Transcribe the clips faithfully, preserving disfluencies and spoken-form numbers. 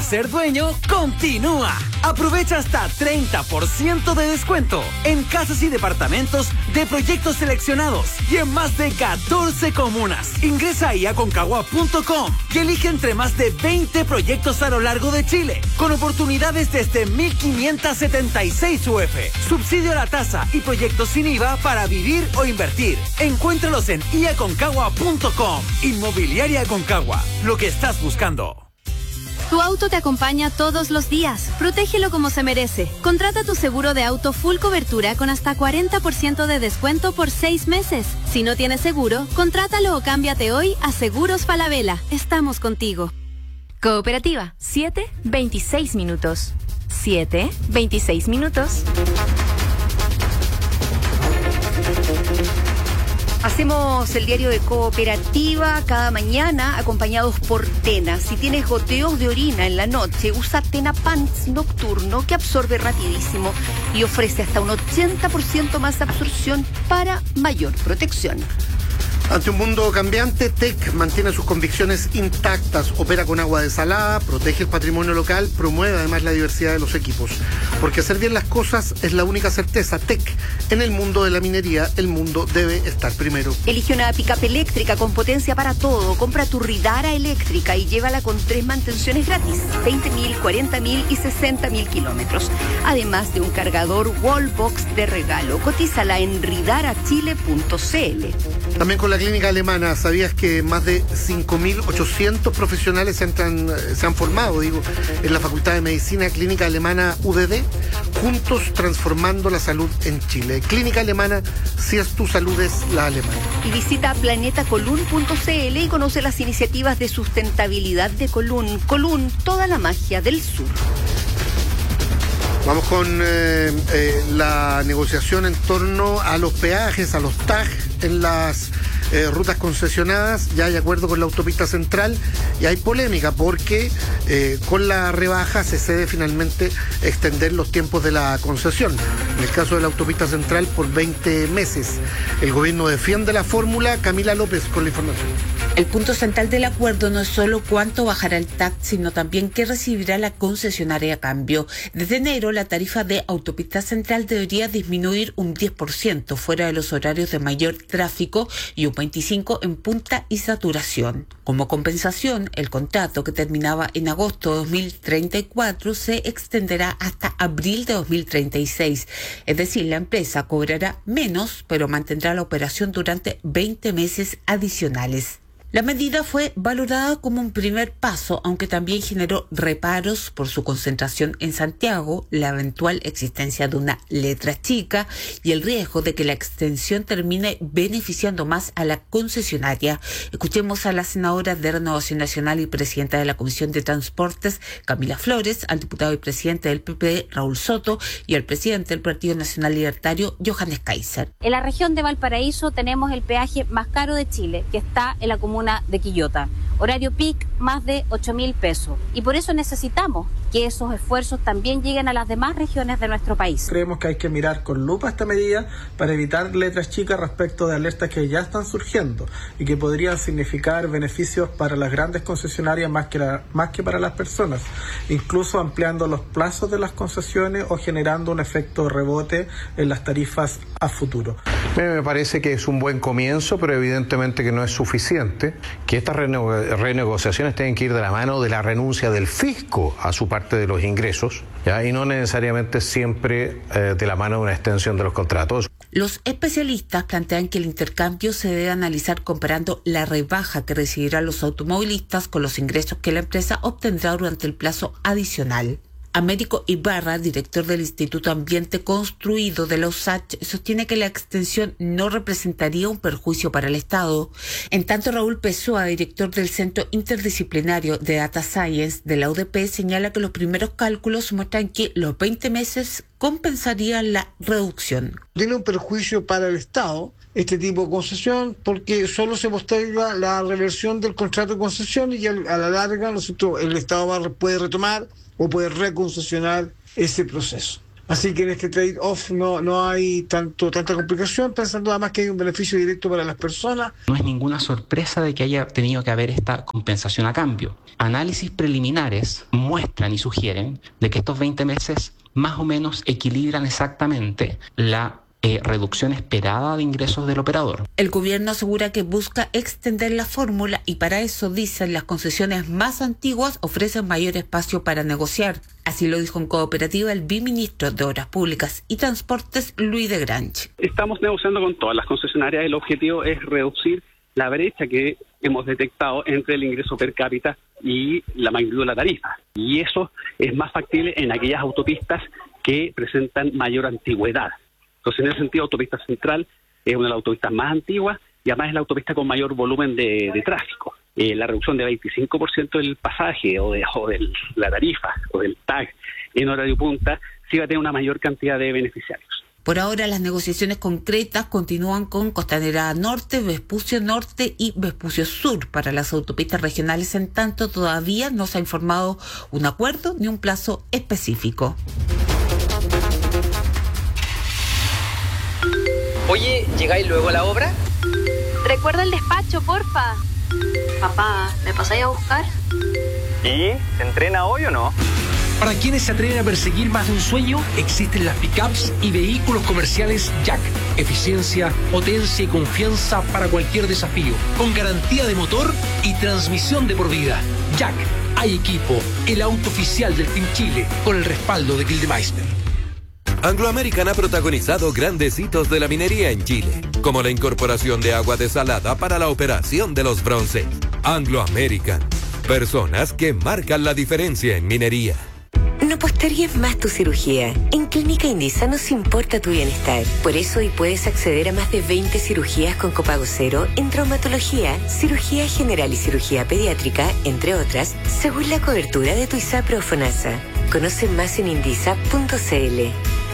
ser dueño continúa. Aprovecha hasta treinta por ciento de descuento en casas y departamentos de proyectos seleccionados y en más de catorce comunas. Ingresa a i a concagua punto com y elige entre más de veinte proyectos a lo largo de Chile, con oportunidades desde mil quinientos setenta y seis U F, subsidio a la tasa y proyectos sin I V A para vivir o invertir. Encuéntralos en i a concagua punto com. Inmobiliaria Aconcagua, lo que estás buscando. Tu auto te acompaña todos los días. Protégelo como se merece. Contrata tu seguro de auto full cobertura con hasta cuarenta por ciento de descuento por seis meses. Si no tienes seguro, contrátalo o cámbiate hoy a Seguros Falabella. Estamos contigo. Cooperativa, siete, veintiséis minutos. siete, veintiséis minutos. Hacemos el diario de Cooperativa cada mañana acompañados por Tena. Si tienes goteos de orina en la noche, usa Tena Pants Nocturno que absorbe rapidísimo y ofrece hasta un ochenta por ciento más absorción para mayor protección. Ante un mundo cambiante, T E C mantiene sus convicciones intactas, opera con agua desalada, protege el patrimonio local, promueve además la diversidad de los equipos. Porque hacer bien las cosas es la única certeza. T E C, en el mundo de la minería, el mundo debe estar primero. Elige una pick-up eléctrica con potencia para todo. Compra tu Ridara eléctrica y llévala con tres mantenciones gratis, veinte mil, cuarenta mil y sesenta mil kilómetros. Además de un cargador Wallbox de regalo. Cotízala en ridara chile punto c l. También con la Clínica Alemana, ¿sabías que más de cinco mil ochocientos profesionales se han, se han formado, digo, en la Facultad de Medicina Clínica Alemana U D D? Juntos transformando la salud en Chile. Clínica Alemana, si es tu salud, es la alemana. Y visita planeta colún punto c l y conoce las iniciativas de sustentabilidad de Colún. Colún, toda la magia del sur. Vamos con eh, eh, la negociación en torno a los peajes, a los T A G en las eh, rutas concesionadas. Ya hay acuerdo con la autopista central y hay polémica porque eh, con la rebaja se cede finalmente extender los tiempos de la concesión. En el caso de la autopista central por veinte meses. El gobierno defiende la fórmula. Camila López con la información. El punto central del acuerdo no es solo cuánto bajará el T A C, sino también qué recibirá la concesionaria a cambio. Desde enero, la tarifa de autopista central debería disminuir un diez por ciento fuera de los horarios de mayor tráfico y un veinticinco por ciento en punta y saturación. Como compensación, el contrato que terminaba en agosto de dos mil treinta y cuatro se extenderá hasta abril de dos mil treinta y seis. Es decir, la empresa cobrará menos, pero mantendrá la operación durante veinte meses adicionales. La medida fue valorada como un primer paso, aunque también generó reparos por su concentración en Santiago, la eventual existencia de una letra chica y el riesgo de que la extensión termine beneficiando más a la concesionaria. Escuchemos a la senadora de Renovación Nacional y presidenta de la Comisión de Transportes, Camila Flores, al diputado y presidente del P P, Raúl Soto, y al presidente del Partido Nacional Libertario, Johannes Kaiser. En la región de Valparaíso tenemos el peaje más caro de Chile, que está en la comuna de Quillota. Horario peak, más de ocho mil pesos. Y por eso necesitamos que esos esfuerzos también lleguen a las demás regiones de nuestro país. Creemos que hay que mirar con lupa esta medida para evitar letras chicas respecto de alertas que ya están surgiendo y que podrían significar beneficios para las grandes concesionarias más que, la, más que para las personas, incluso ampliando los plazos de las concesiones o generando un efecto de rebote en las tarifas a futuro. Me parece que es un buen comienzo, pero evidentemente que no es suficiente, que estas renego- renegociaciones tienen que ir de la mano de la renuncia del fisco a su parte de los ingresos, ¿ya? Y no necesariamente siempre eh, de la mano de una extensión de los contratos. Los especialistas plantean que el intercambio se debe analizar comparando la rebaja que recibirán los automovilistas con los ingresos que la empresa obtendrá durante el plazo adicional. Américo Ibarra, director del Instituto Ambiente Construido de la U S A C H, sostiene que la extensión no representaría un perjuicio para el Estado. En tanto, Raúl Pessoa, director del Centro Interdisciplinario de Data Science de la U D P, señala que los primeros cálculos muestran que los veinte meses compensarían la reducción. Tiene un perjuicio para el Estado este tipo de concesión porque solo se posterga la reversión del contrato de concesión y a la larga nosotros, el Estado va, puede retomar o puede reconcesionar ese proceso. Así que en este trade-off no, no hay tanto tanta complicación, pensando además que hay un beneficio directo para las personas. No es ninguna sorpresa de que haya tenido que haber esta compensación a cambio. Análisis preliminares muestran y sugieren de que estos veinte meses más o menos equilibran exactamente la Eh, reducción esperada de ingresos del operador. El gobierno asegura que busca extender la fórmula y para eso, dicen, las concesiones más antiguas ofrecen mayor espacio para negociar. Así lo dijo en Cooperativa el viceministro de Obras Públicas y Transportes, Luis de Grange. Estamos negociando con todas las concesionarias. El objetivo es reducir la brecha que hemos detectado entre el ingreso per cápita y la magnitud de la tarifa. Y eso es más factible en aquellas autopistas que presentan mayor antigüedad. Entonces, en ese sentido, Autopista Central es una de las autopistas más antiguas y además es la autopista con mayor volumen de, de tráfico. Eh, la reducción de veinticinco por ciento del pasaje o de, o de la tarifa o del T A G en horario punta sí va a tener una mayor cantidad de beneficiarios. Por ahora, las negociaciones concretas continúan con Costanera Norte, Vespucio Norte y Vespucio Sur para las autopistas regionales, en tanto todavía no se ha informado un acuerdo ni un plazo específico. Oye, ¿llegáis luego a la obra? Recuerda el despacho, porfa. Papá, ¿me pasáis a buscar? ¿Y se entrena hoy o no? Para quienes se atreven a perseguir más de un sueño, existen las pickups y vehículos comerciales Jack. Eficiencia, potencia y confianza para cualquier desafío. Con garantía de motor y transmisión de por vida. Jack, hay equipo, el auto oficial del Team Chile, con el respaldo de Gildemeister. Anglo American ha protagonizado grandes hitos de la minería en Chile, como la incorporación de agua desalada para la operación de los bronces. Anglo American, personas que marcan la diferencia en minería. No postergues más tu cirugía. En Clínica Indisa nos importa tu bienestar. Por eso hoy puedes acceder a más de veinte cirugías con copago cero en traumatología, cirugía general y cirugía pediátrica, entre otras, según la cobertura de tu ISAPRE o FONASA. Conoce más en indisa punto c l.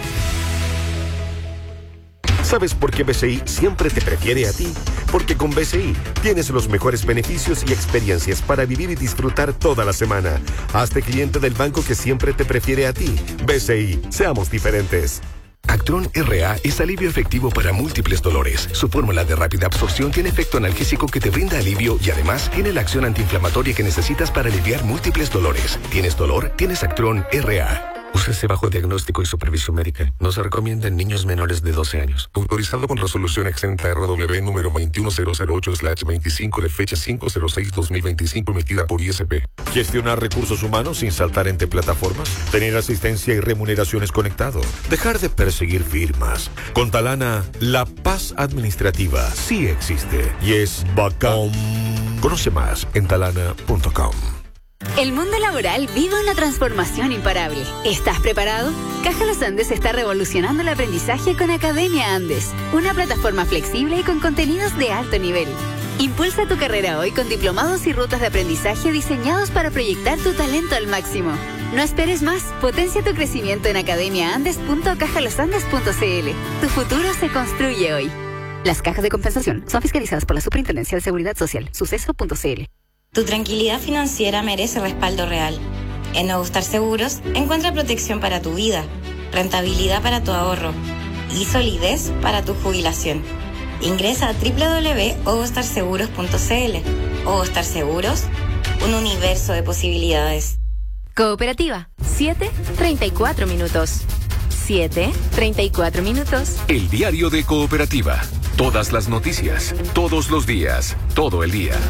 ¿Sabes por qué B C I siempre te prefiere a ti? Porque con B C I tienes los mejores beneficios y experiencias para vivir y disfrutar toda la semana. Hazte cliente del banco que siempre te prefiere a ti. B C I, seamos diferentes. Actron R A es alivio efectivo para múltiples dolores. Su fórmula de rápida absorción tiene efecto analgésico que te brinda alivio y además tiene la acción antiinflamatoria que necesitas para aliviar múltiples dolores. ¿Tienes dolor? Tienes Actron R A. Úsese bajo diagnóstico y supervisión médica. No se recomienda en niños menores de doce años. Autorizado con resolución exenta R W número veintiuno mil ocho slash veinticinco de fecha cinco cero seis dos mil veinticinco emitida por I S P. Gestionar recursos humanos sin saltar entre plataformas. Tener asistencia y remuneraciones conectado. Dejar de perseguir firmas. Con Talana, la paz administrativa sí existe y es bacán. Conoce más en talana punto com. El mundo laboral vive una transformación imparable. ¿Estás preparado? Caja Los Andes está revolucionando el aprendizaje con Academia Andes, una plataforma flexible y con contenidos de alto nivel. Impulsa tu carrera hoy con diplomados y rutas de aprendizaje diseñados para proyectar tu talento al máximo. No esperes más, potencia tu crecimiento en academia andes punto caja los andes punto c l. Tu futuro se construye hoy. Las cajas de compensación son fiscalizadas por la Superintendencia de Seguridad Social, suceso punto c l. Tu tranquilidad financiera merece respaldo real. En Nuevo Star Seguros encuentra protección para tu vida, rentabilidad para tu ahorro y solidez para tu jubilación. Ingresa a doble u doble u doble u punto ovostar seguros punto c l. Ovostar Seguros, un universo de posibilidades. Cooperativa, siete treinta y cuatro minutos. siete treinta y cuatro minutos. El diario de Cooperativa. Todas las noticias, todos los días, todo el día.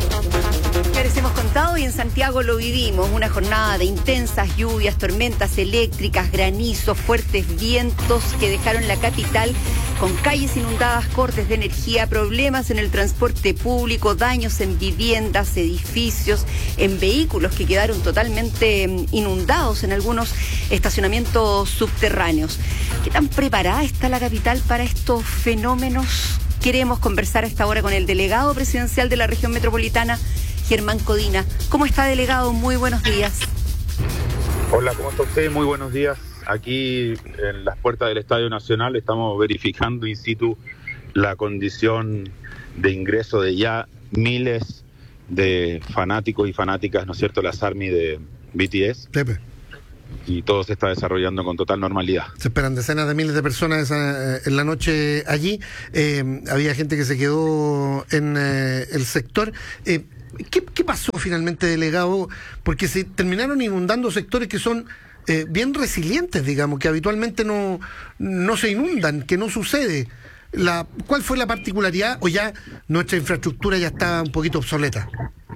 Ya les hemos contado y en Santiago lo vivimos, una jornada de intensas lluvias, tormentas eléctricas, granizos, fuertes vientos que dejaron la capital con calles inundadas, cortes de energía, problemas en el transporte público, daños en viviendas, edificios, en vehículos que quedaron totalmente inundados en algunos estacionamientos subterráneos. ¿Qué tan preparada está la capital para estos fenómenos? Queremos conversar a esta hora con el delegado presidencial de la región metropolitana, Germán Codina. ¿Cómo está, delegado? Muy buenos días. Hola, ¿cómo está usted? Muy buenos días. Aquí en las puertas del Estadio Nacional estamos verificando in situ la condición de ingreso de ya miles de fanáticos y fanáticas, ¿no es cierto?, las ARMY de B T S. Pepe. y todo se está desarrollando con total normalidad. Se esperan decenas de miles de personas esa, en la noche allí. Eh, había gente que se quedó en eh, el sector. Eh, ¿qué, ¿Qué pasó finalmente, delegado? Porque se terminaron inundando sectores que son eh, bien resilientes, digamos, que habitualmente no, no se inundan, que no sucede. La, ¿Cuál fue la particularidad? ¿O ya nuestra infraestructura ya está un poquito obsoleta?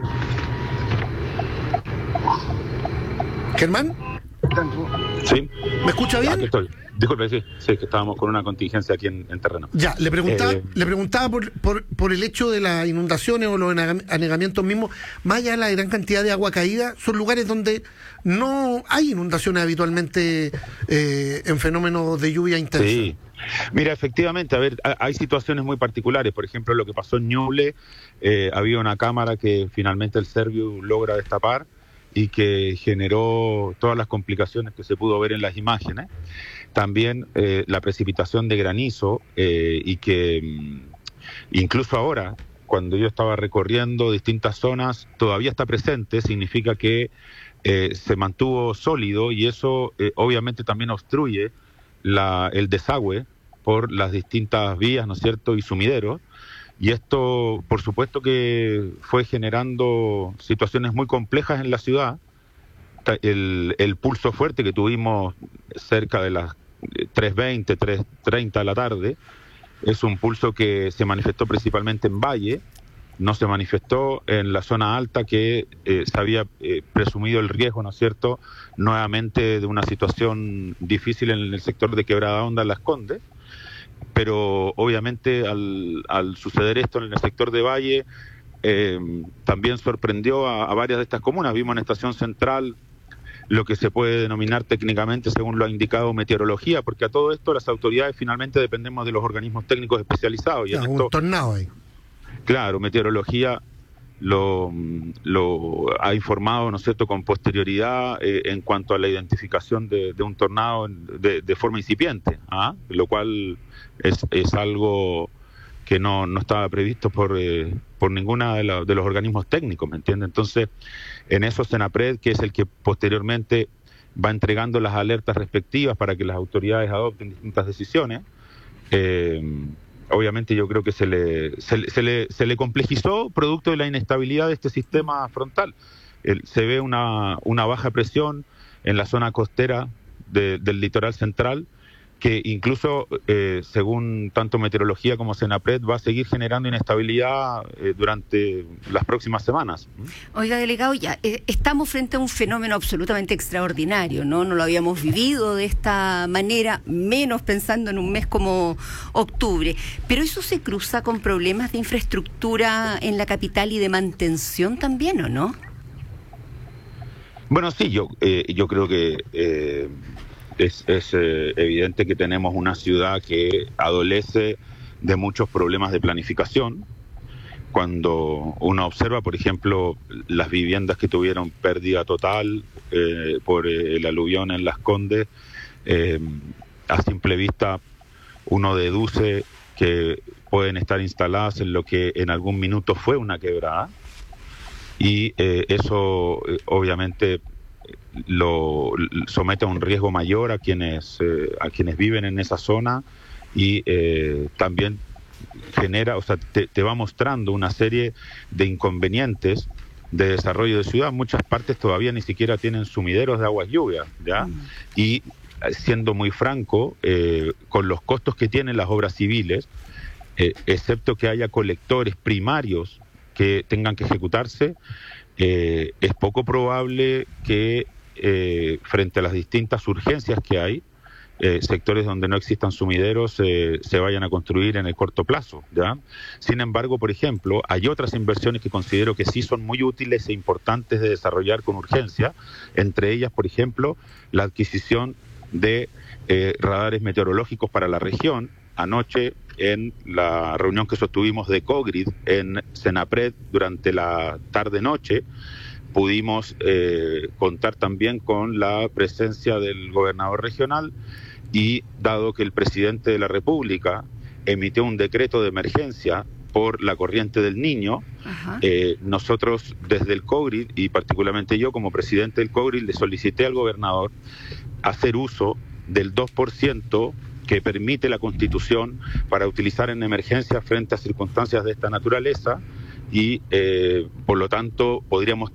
¿Germán? Sí. ¿Me escucha bien? Aquí estoy. Disculpe, sí, sí, que estábamos con una contingencia aquí en, en terreno. Ya, le preguntaba, eh, le preguntaba por, por, por el hecho de las inundaciones o los anegamientos mismos, más allá de la gran cantidad de agua caída, son lugares donde no hay inundaciones habitualmente eh, en fenómenos de lluvia intensa. Sí. Mira, efectivamente, a ver, hay situaciones muy particulares. Por ejemplo, lo que pasó en Ñuble, eh, había una cámara que finalmente el Serviu logra destapar y que generó todas las complicaciones que se pudo ver en las imágenes. También eh, la precipitación de granizo eh, y que mmm, incluso ahora, cuando yo estaba recorriendo distintas zonas, todavía está presente, significa que eh, se mantuvo sólido y eso eh, obviamente también obstruye la, el desagüe por las distintas vías, ¿no es cierto?, y sumideros. Y esto, por supuesto que fue generando situaciones muy complejas en la ciudad. El, el pulso fuerte que tuvimos cerca de las tres veinte, tres treinta de la tarde, es un pulso que se manifestó principalmente en Valle, no se manifestó en la zona alta que eh, se había eh, presumido el riesgo, ¿no es cierto?, nuevamente de una situación difícil en el sector de Quebrada Honda, Las Condes. Pero obviamente al, al suceder esto en el sector de Valle, eh, también sorprendió a, a varias de estas comunas. Vimos en Estación Central lo que se puede denominar técnicamente, según lo ha indicado, meteorología, porque a todo esto las autoridades finalmente dependemos de los organismos técnicos especializados. Y no, en esto, un tornado ahí. Claro, meteorología lo, lo ha informado, ¿no es cierto?, con posterioridad eh, en cuanto a la identificación de, de un tornado de, de forma incipiente, ¿ah? Lo cual es, es algo que no, no estaba previsto por, eh, por ninguna de, la, de los organismos técnicos, ¿me entiende? Entonces, en eso Senapred, que es el que posteriormente va entregando las alertas respectivas para que las autoridades adopten distintas decisiones, eh, obviamente yo creo que se le, se, se, le, se le complejizó producto de la inestabilidad de este sistema frontal. El, se ve una, una baja presión en la zona costera de, del litoral central, que incluso, eh, según tanto meteorología como Senapred, va a seguir generando inestabilidad eh, durante las próximas semanas. Oiga, delegado, ya eh, estamos frente a un fenómeno absolutamente extraordinario, ¿no? No lo habíamos vivido de esta manera, menos pensando en un mes como octubre. Pero eso se cruza con problemas de infraestructura en la capital y de mantención también, ¿o no? Bueno, sí, yo, eh, yo creo que... Eh, Es, es eh, evidente que tenemos una ciudad que adolece de muchos problemas de planificación. Cuando uno observa, por ejemplo, las viviendas que tuvieron pérdida total eh, por eh, el aluvión en Las Condes, eh, a simple vista uno deduce que pueden estar instaladas en lo que en algún minuto fue una quebrada, y eh, eso eh, obviamente lo somete a un riesgo mayor a quienes eh, a quienes viven en esa zona, y eh, también genera, o sea, te, te va mostrando una serie de inconvenientes de desarrollo de ciudad. Muchas partes todavía ni siquiera tienen sumideros de aguas lluvias, ¿ya? Mm. Y siendo muy franco, eh, con los costos que tienen las obras civiles, eh, excepto que haya colectores primarios que tengan que ejecutarse, eh, es poco probable que eh, frente a las distintas urgencias que hay, eh, sectores donde no existan sumideros eh, se vayan a construir en el corto plazo, ¿ya? Sin embargo, por ejemplo, hay otras inversiones que considero que sí son muy útiles e importantes de desarrollar con urgencia, entre ellas, por ejemplo, la adquisición de eh, radares meteorológicos para la región. Anoche, en la reunión que sostuvimos de COGRID en Senapred durante la tarde-noche, pudimos eh, contar también con la presencia del gobernador regional, y dado que el presidente de la República emitió un decreto de emergencia por la corriente del Niño. Eh, nosotros desde el COGRIL, y particularmente yo como presidente del COGRIL, le solicité al gobernador hacer uso del dos por ciento que permite la Constitución para utilizar en emergencia frente a circunstancias de esta naturaleza y, eh, por lo tanto, podríamos